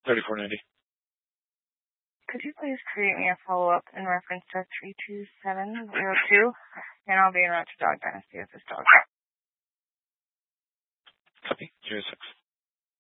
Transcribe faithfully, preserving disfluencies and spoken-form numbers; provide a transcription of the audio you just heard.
thirty-four ninety. Could you please create me a follow-up in reference to three two seven zero two? And I'll be in route to Dog Dynasty with this dog.